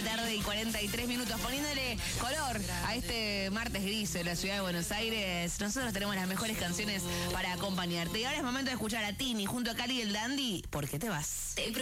tarde y 43 minutos, poniéndole color a este martes gris en la ciudad de Buenos Aires. Nosotros tenemos las mejores canciones para acompañarte. Y ahora es momento de escuchar a Tini junto a Cali y el Dandy. ¿Por qué te vas?